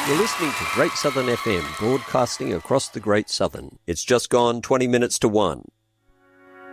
You're listening to Great Southern FM, broadcasting across the Great Southern. It's just gone 20 minutes to 1.